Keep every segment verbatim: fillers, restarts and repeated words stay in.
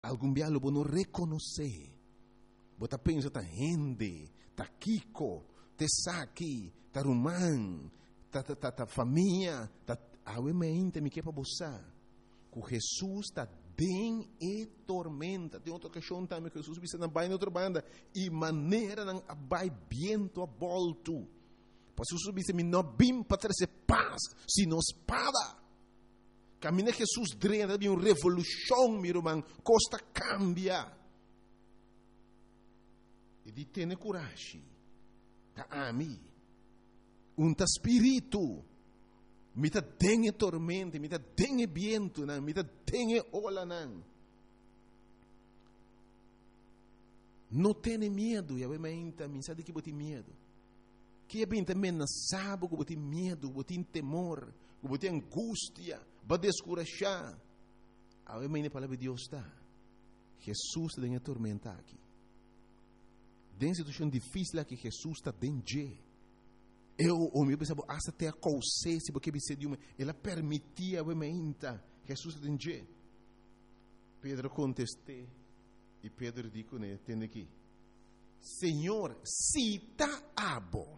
Algum dia lo não reconhecer. Bota pensa ta gente, ta Kiko, te Saki, ta Ruman, ta ta ta, ta família, ta awe mente me que para boçar. Com Jesus ta den e tormenta. Tem outra questão também que Jesus disse na baina outra banda e maneira não abai viento a volto. Pois Jesus disse me não bim para trazer paz, sino espada. Caminha Jesus drena de uma revolução, meu irmão, costa cambia. E di tene coragem, ta ami, un ta spirito, mi ta dengue tormenta, mi ta dengue viento, nan, mi ta dengue ola nan. Não tenha medo, e a menta, me sabe que bote medo. Que é bem também na sábado, que bote medo, bote temor, que bote angústia, ba descorajar. A menta palavra de Deus está. Jesus tem a tormenta aqui. Tem situação difícil que Jesus está dentro. Eu, o meu pensava, até a cousê, se porque você de uma, ela permitia a menta. Jesus está dentro. Pedro contestou e Pedro disse, né, tem aqui, Senhor, se está abo,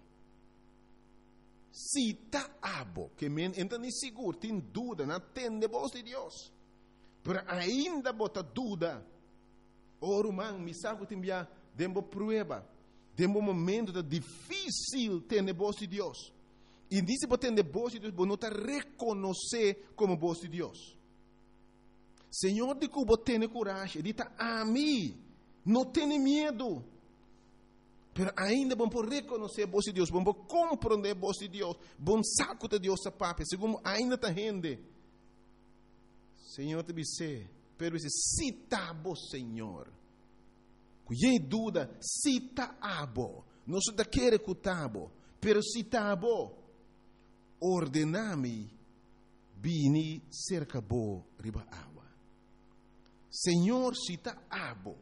se está abo, que men, então nem seguro, tem dúvida, não atende a voz de Deus, mas ainda bota dúvida. Ora, man, me sabe que tem bia Dembo prueba, dembo momento da difícil ter a voz de Deus. E disse para ter a voz de Deus, você não está reconhecer como voz de Deus. Senhor, de que você tem coragem, diz a mim, não tenha medo. Mas ainda vamos reconhecer a voz de Deus, vamos compreender a voz de Deus, vamos saco de Deus a papai, segundo ainda está rende. Senhor, te disse, pero se cita a Senhor. Cuidei dúvida, se está abo, não se está querendo cutabo, pero se está abo, ordename, bini cerca bo riba água. Senhor, se está abo,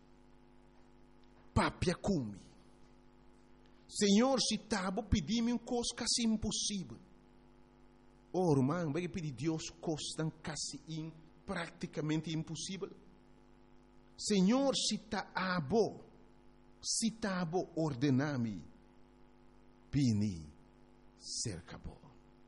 papia cumi. Senhor, se está abo, pedi-me um coisa quase impossível. Oh, irmão, vai pedir Deus coisa quase in, praticamente impossível. Senhor, se está abo, se está abo, ordename, bini cerca bo.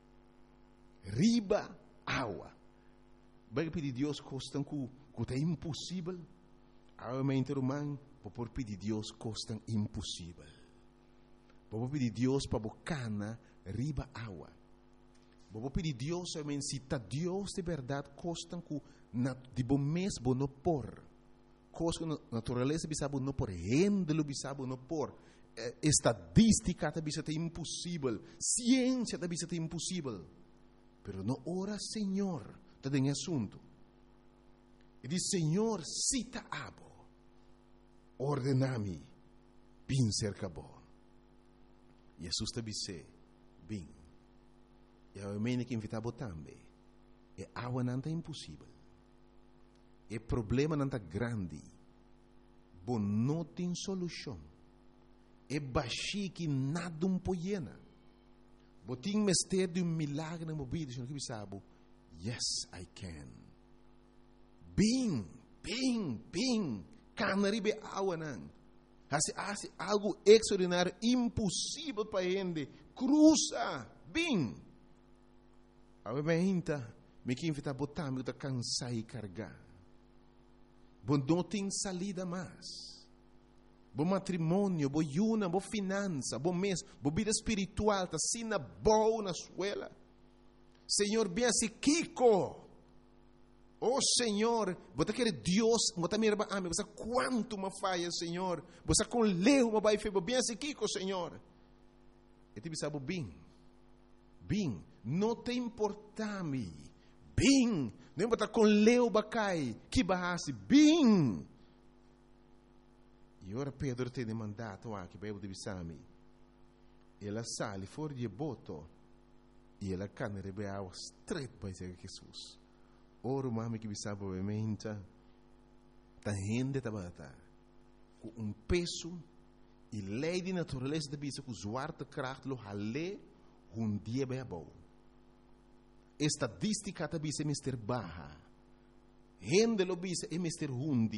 Riba água. Vai pedir Deus coisa que é impossível. Realmente, irmão, vou pedir Deus coisa impossível. Vou pedir Deus para bocana riba água. Vou pedir Deus, realmente, se está Deus de verdade, coisa que de bom mês vou não pôr. Coisa que a natureza bisa não pôr, rendelo bisa não pôr. Estadística bisa é impossível. Ciência bisa é impossível. Pero não ora, Senhor, está em assunto. E diz, Senhor, cita abo, ordename, bin cerca bo. Jesus te disse, bin. E a mene que invitava também. E água não é impossível. E problema não é grande. Bom, não tem solução. E baixi que nada um poiena. Botim mestre de um milagre na mobília. Senhor, que sabe? Yes, I can. Bing, bing, bing. Canaribe água não. Hace, hace algo extraordinário, impossível para a gente. Cruza, bing. A gente, me que invita a botar, me está cansar e carregar. Bom, não tem salida mais. Bom matrimônio, bom yuna, bom finança, bom mês, bom vida espiritual, tá sina boa na escola. Senhor, bem assim, Kiko. Oh, Senhor, você quer Deus, você me irmã, você quanto uma falha, Senhor. Você com leu, uma vai feber, bem assim, Kiko, Senhor. E te sabe bem, bem, não te importa-me, bem, não botar com leu bacai, que barrasse, bem. E ora Pedro tem mandato aqui, para eu divisar-me. Ela sale fora de boto, e ela cana rebeau straight para Jesus. Ora, mami que bisaba obviamente, ta gente tabata, com um peso e lei de natureza de bisa com zwarte kracht lo hale um dia bem bom. Estadística de bisa mister baha, Hen de lo bisa e mister hundi